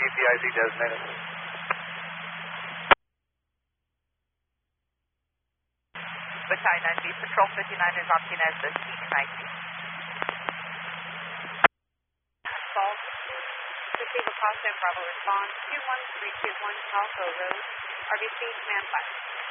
PIC designated. Battalion 9B, Patrol 59 is Martinez, the T90. Fault. Receive a call sign, Bravo response. 21321 Calco Road. RBC, command 5.